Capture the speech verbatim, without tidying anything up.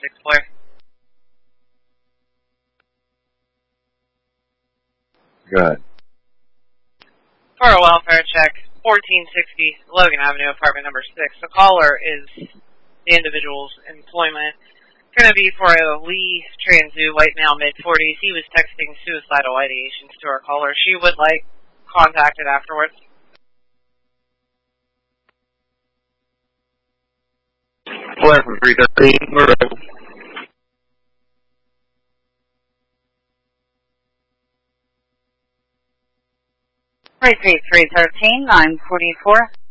six, Blair. Good. For a welfare check, fourteen sixty Logan Avenue, apartment number six. The caller is the individual's employment. Going to be for a Lee Transu, white male, mid forties. He was texting suicidal ideations to our caller. She would like contacted afterwards. Blair from three thirteen. Three three three thirteen nine forty four.